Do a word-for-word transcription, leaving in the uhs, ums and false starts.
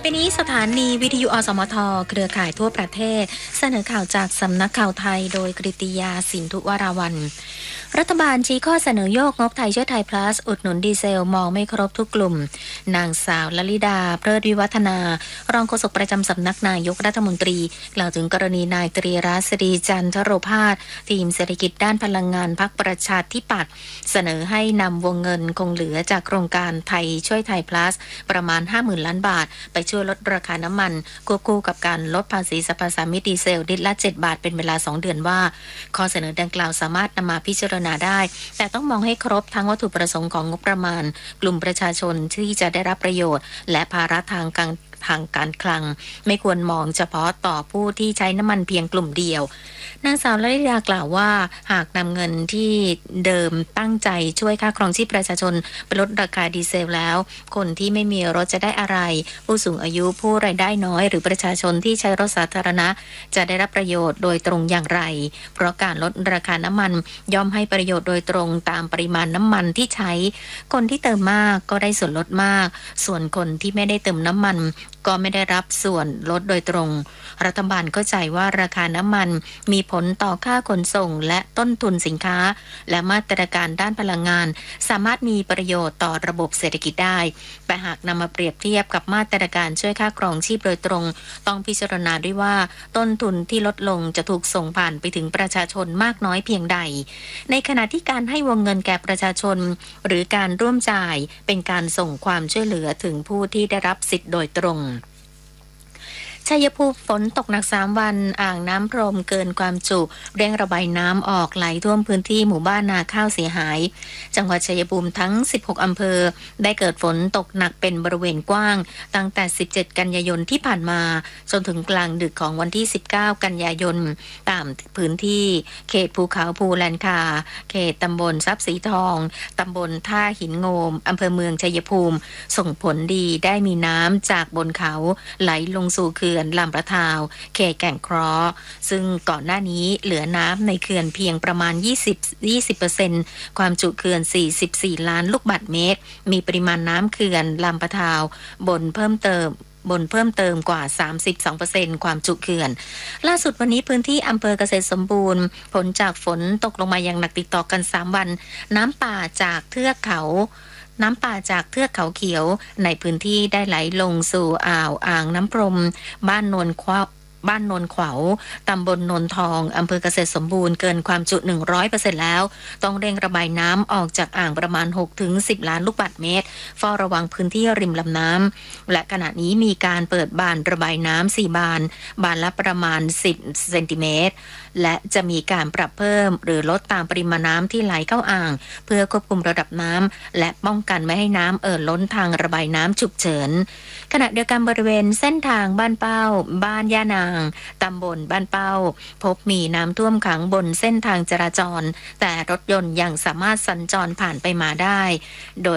ไปนี้สถานีวิทยุอสมทเครือข่ายทั่วประเทศเสนอข่าวจากสำนักข่าวไทยโดยกฤติยาสินธุวราวัลย์รัฐบาลชี้ข้อเสนอโยกงบไทยช่วยไทย plus อุดหนุนดีเซลมองไม่ครบทุกกลุ่มนางสาวลลิดาเพลิดวิวัฒนารองโฆษกประจำสำนักนายกรัฐมนตรีกล่าวถึงกรณีนายตรีรัศดีจันทโรภาสทีมเศรษฐกิจด้านพลังงานพรรคประชาธิปัตย์เสนอให้นำวงเงินคงเหลือจากโครงการไทยช่วยไทย plus ประมาณ ห้าหมื่นล้านบาทไปช่วยลดราคาน้ำมันควบคู่กับการลดภาษีสรรพสามิตดีเซลลิตรละเจ็ดบาทเป็นเวลาสองเดือนว่าข้อเสนอดังกล่าวสามารถนำมาพิจารณาได้แต่ต้องมองให้ครบทั้งวัตถุประสงค์ของงบประมาณกลุ่มประชาชนที่จะได้รับประโยชน์และภาระทางการทางการคลังไม่ควรมองเฉพาะต่อผู้ที่ใช้น้ำมันเพียงกลุ่มเดียวนางสาวลลิดากล่าวว่าหากนำเงินที่เดิมตั้งใจช่วยค่าครองชีพประชาชนไปลดราคาดีเซลแล้วคนที่ไม่มีรถจะได้อะไรผู้สูงอายุผู้รายได้น้อยหรือประชาชนที่ใช้รถสาธารณะจะได้รับประโยชน์โดยตรงอย่างไรเพราะการลดราคาน้ำมันย่อมให้ประโยชน์โดยตรงตามปริมาณน้ำมันที่ใช้คนที่เติมมากก็ได้ส่วนลดมากส่วนคนที่ไม่ได้เติมน้ำมันก็ไม่ได้รับส่วนลดโดยตรงรัฐบาลเข้าใจว่าราคาน้ำมันมีผลต่อค่าขนส่งและต้นทุนสินค้าและมาตรการด้านพลังงานสามารถมีประโยชน์ต่อระบบเศรษฐกิจได้แต่หากนำมาเปรียบเทียบกับมาตรการช่วยค่าครองชีพโดยตรงต้องพิจารณาด้วยว่าต้นทุนที่ลดลงจะถูกส่งผ่านไปถึงประชาชนมากน้อยเพียงใดในขณะที่การให้วงเงินแก่ประชาชนหรือการร่วมจ่ายเป็นการส่งความช่วยเหลือถึงผู้ที่ได้รับสิทธิ์โดยตรงชัยภูมิฝนตกหนักสามวันอ่างน้ำพรมเกินความจุเร่งระบายน้ำออกไหลท่วมพื้นที่หมู่บ้านนาข้าวเสียหายจังหวัดชัยภูมิทั้งสิบหกอำเภอได้เกิดฝนตกหนักเป็นบริเวณกว้างตั้งแต่สิบเจ็ดกันยายนที่ผ่านมาจนถึงกลางดึกของวันที่สิบเก้ากันยายนตามพื้นที่เขตภูเขาภูแลนคาเขตตำบลทรัพย์สีทองตำบลท่าหินโงมอำเภอเมืองชัยภูมิส่งผลดีได้มีน้ำจากบนเขาไหลลงสู่เขื่อนลำประทาวเขตแก่งเคราะห์ซึ่งก่อนหน้านี้เหลือน้ำในเขื่อนเพียงประมาณ ยี่สิบ ยี่สิบเปอร์เซ็นต์ ความจุเขื่อนสี่สิบสี่ล้านลูกบาศก์เมตรมีปริมาณน้ำเขื่อนลำประทาวบนเพิ่มเติมบนเพิ่มเติมกว่า สามสิบสองเปอร์เซ็นต์ ความจุเขื่อนล่าสุดวันนี้พื้นที่อำเภอเกษตรสมบูรณ์ผลจากฝนตกลงมาอย่างหนักติดต่อกันสามวันน้ำป่าจากเทือกเขาน้ำป่าจากเทือกเขาเขียวในพื้นที่ได้ไหลลงสู่อ่าวอ่างน้ำพรมบ้านนวลควาบ้านนนขวาวตำบลนนทองอำเภอเกษตรสมบูรณ์เกินความจุ หนึ่งร้อยเปอร์เซ็นต์ แล้วต้องเร่งระบายน้ำออกจากอ่างประมาณ หกถึงสิบ ล้านลูกบาศก์เมตรเฝ้าระวังพื้นที่ริมลำน้ำและขณะนี้มีการเปิดบานระบายน้ำสี่บานบานละประมาณสิบเซนติเมตรและจะมีการปรับเพิ่มหรือลดตามปริมาณน้ำที่ไหลเข้าอ่างเพื่อควบคุมระดับน้ำและป้องกันไม่ให้น้ำเอ่อล้นทางระบายน้ำฉุกเฉินขณะเดียวกันบริเวณเส้นทางบ้านเป้าบ้านย่านางตำบลบ้านเป้าพบมีน้ำท่วมขังบนเส้นทางจราจรแต่รถยนต์ยังสามารถสัญจรผ่านไปมาได้โดย